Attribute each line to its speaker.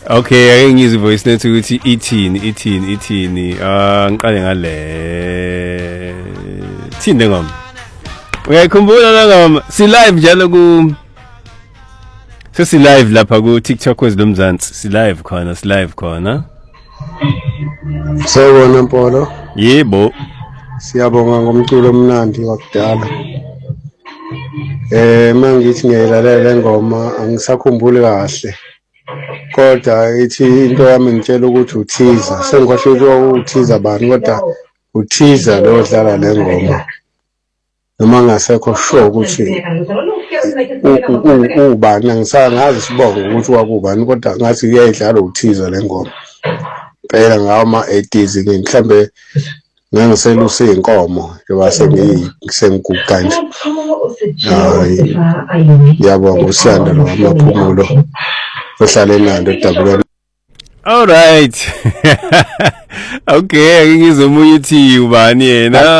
Speaker 1: Okay, ake ngizwe voice note ukuthi ithini. Ngiqale ngale. Thini le ngoma? Uyayikhumbula le ngoma? Si live njalo ku Sesi live lapha ku TikTok weZilomzansi. Si live khona.
Speaker 2: Sawubona Mpolo.
Speaker 1: Yebo.
Speaker 2: Siyabonga ngomculo omnandi wakudala. Mangithi ngiyayilalela ngoma angisakhumbuli kahle. Kodwa ithi into yami ngitshela ukuthi uThiza. Sengikhohlwe uThiza bani kodwa uThiza lo odlala le ngoma. Noma ngasekho sure ukuthi ubani angisangazi sibonga ukuthi wakubani kodwa ngathi uyayidlala uThiza le ngoma. Phela ngawo ma-80s mhlambe ngangiselusa iy'nkomo njengoba sengiguga nje. Hayi, ngiyabonga uSiyanda lo amaphumulo ohlala eNandi eDabulane.
Speaker 1: All right. Okay, ngizwe umunye uthi ubani yena.